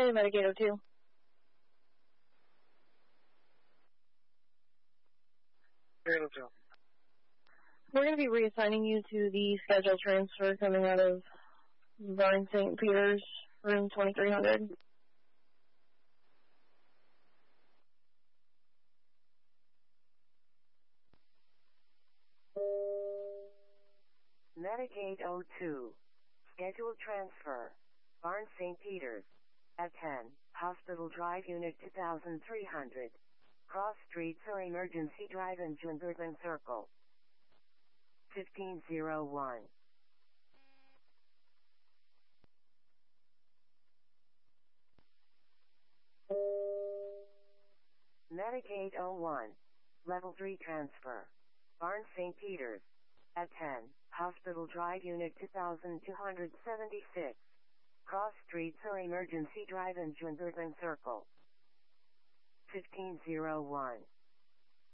Medicaid 02. We're going to be reassigning you to the scheduled transfer coming out of Barn St. Peter's, room 2300. Medicaid 02. Scheduled transfer. Barn St. Peter's. At 10, Hospital Drive Unit 2300. Cross Street or Emergency Drive in Junberban Circle. 1501. Medicaid 01. Level 3 transfer. Barn St. Peter's. At 10, Hospital Drive Unit 2276. Cross Street or Emergency Drive in Junberban Circle. 1501.